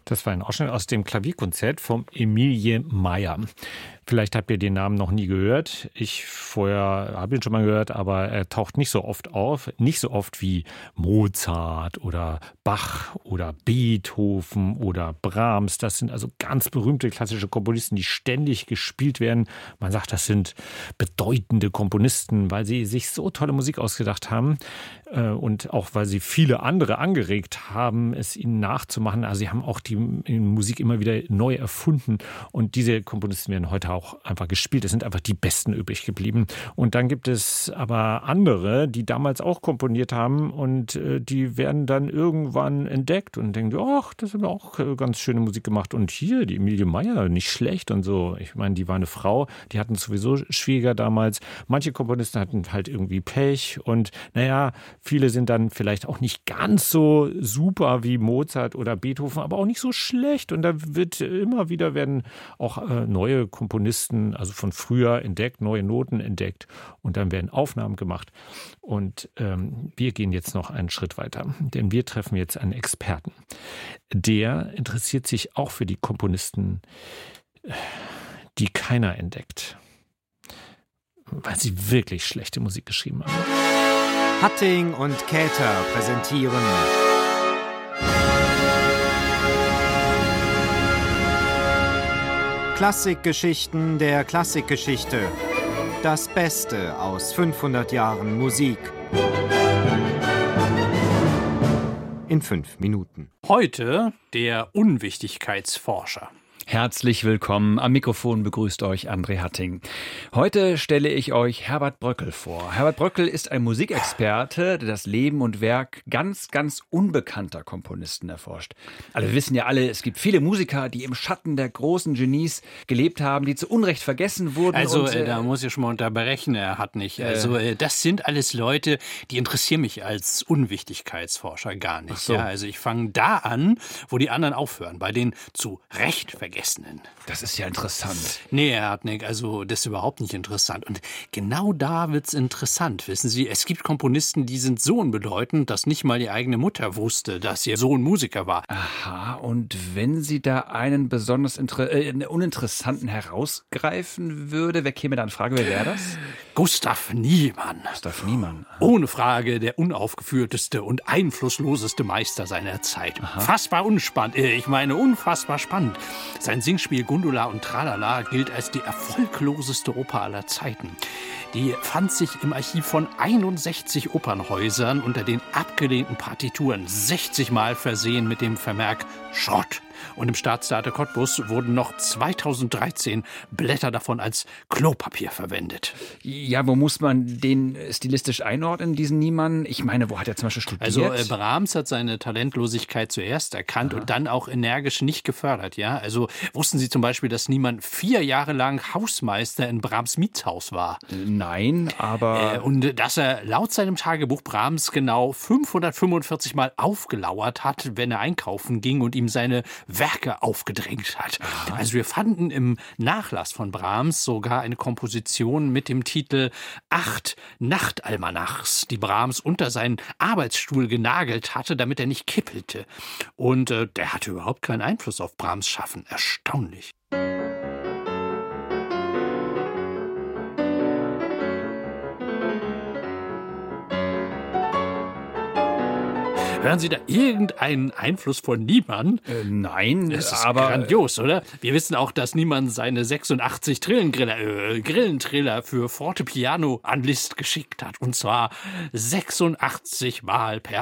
Das war ein Ausschnitt aus dem Klavierkonzert von Emilie Meyer. Vielleicht habt ihr den Namen noch nie gehört. Ich vorher habe ihn schon mal gehört, aber er taucht nicht so oft auf. Nicht so oft wie Mozart oder Bach oder Beethoven oder Brahms. Das sind also ganz berühmte klassische Komponisten, die ständig gespielt werden. Man sagt, das sind bedeutende Komponisten, weil sie sich so tolle Musik ausgedacht haben und auch weil sie viele andere angeregt haben, es ihnen nachzumachen. Also sie haben auch die Musik immer wieder neu erfunden und diese Komponisten werden heute auch einfach gespielt. Es sind einfach die Besten übrig geblieben. Und dann gibt es aber andere, die damals auch komponiert haben und die werden dann irgendwann entdeckt und denken, ach, das haben wir auch ganz schöne Musik gemacht. Und hier, die Emilie Meyer, nicht schlecht und so. Ich meine, die war eine Frau, die hatten es sowieso schwieriger damals. Manche Komponisten hatten halt irgendwie Pech und naja, viele sind dann vielleicht auch nicht ganz so super wie Mozart oder Beethoven, aber auch nicht so schlecht. Und da wird immer wieder werden auch neue Komponisten, also von früher entdeckt, neue Noten entdeckt und dann werden Aufnahmen gemacht. Und wir gehen jetzt noch einen Schritt weiter, denn wir treffen jetzt einen Experten. Der interessiert sich auch für die Komponisten, die keiner entdeckt, weil sie wirklich schlechte Musik geschrieben haben. Hatting und Käther präsentieren Klassikgeschichten der Klassikgeschichte. Das Beste aus 500 Jahren Musik. In 5 Minuten. Heute der Unwichtigkeitsforscher. Herzlich willkommen. Am Mikrofon begrüßt euch André Hatting. Heute stelle ich euch Herbert Bröckel vor. Herbert Bröckel ist ein Musikexperte, der das Leben und Werk ganz unbekannter Komponisten erforscht. Also wir wissen ja alle, es gibt viele Musiker, die im Schatten der großen Genies gelebt haben, die zu Unrecht vergessen wurden. Also da muss ich schon mal unterbrechen, er hat nicht. Also das sind alles Leute, die interessieren mich als Unwichtigkeitsforscher gar nicht. So. Ja, also ich fange da an, wo die anderen aufhören, bei den zu Recht Vergessenen. Das ist ja interessant. Nee, Herr Hartnig, also das ist überhaupt nicht interessant. Und genau da wird's interessant, wissen Sie. Es gibt Komponisten, die sind so unbedeutend, dass nicht mal die eigene Mutter wusste, dass ihr Sohn Musiker war. Aha, und wenn sie da einen besonders uninteressanten herausgreifen würde, wer käme da in Frage? Wer wäre das? Gustav Niemann. Gustav Niemann. Ohne Frage der unaufgeführteste und einflussloseste Meister seiner Zeit. Aha. Unfassbar spannend. Sein Singspiel Gundula und Tralala gilt als die erfolgloseste Oper aller Zeiten. Die fand sich im Archiv von 61 Opernhäusern unter den abgelehnten Partituren 60 Mal versehen mit dem Vermerk Schrott. Und im Staatstheater Cottbus wurden noch 2013 Blätter davon als Klopapier verwendet. Ja, wo muss man den stilistisch einordnen, diesen Niemann? Ich meine, wo hat er zum Beispiel studiert? Also Brahms hat seine Talentlosigkeit zuerst erkannt und dann auch energisch nicht gefördert. Ja? Also wussten Sie zum Beispiel, dass Niemann 4 Jahre lang Hausmeister in Brahms Mietshaus war? Nein, aber... Und dass er laut seinem Tagebuch Brahms genau 545 Mal aufgelauert hat, wenn er einkaufen ging und ihm seine Werke aufgedrängt hat. Aha. Also wir fanden im Nachlass von Brahms sogar eine Komposition mit dem Titel 8 Nachtalmanachs, die Brahms unter seinen Arbeitsstuhl genagelt hatte, damit er nicht kippelte. Und der hatte überhaupt keinen Einfluss auf Brahms Schaffen. Erstaunlich. Hören Sie da irgendeinen Einfluss von Niemann? Nein, das ist aber... grandios, oder? Wir wissen auch, dass Niemann seine 86 Grillentriller für Fortepiano an Liszt geschickt hat. Und zwar 86 Mal per